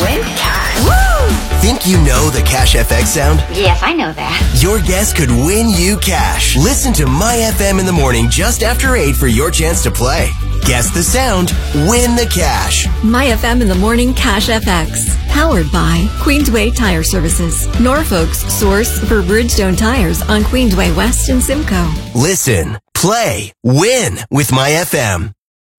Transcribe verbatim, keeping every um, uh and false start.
win cash. Woo! Think you know the Cash F X sound? Yes, I know that. Your guess could win you cash. Listen to My F M in the morning just after eight for your chance to play. Guess the sound, win the cash. My F M in the morning Cash F X. Powered by Queensway Tire Services. Norfolk's source for Bridgestone tires on Queensway West and Simcoe. Listen, play, win with My F M.